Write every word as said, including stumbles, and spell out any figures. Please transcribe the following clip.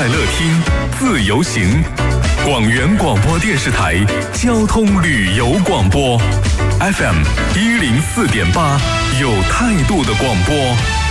快乐听，自由行。广元广播电视台交通旅游广播 ，F M 一零四点八，有态度的广播。